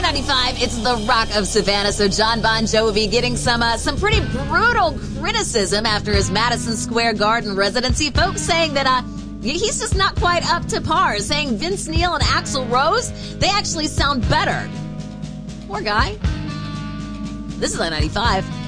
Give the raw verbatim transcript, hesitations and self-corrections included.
ninety-five, it's the Rock of Savannah. So John Bon Jovi getting some uh, some pretty brutal criticism after his Madison Square Garden residency. Folks saying that uh, he's just not quite up to par, saying Vince Neil and Axl Rose, they actually sound better. Poor guy. This is I ninety-five.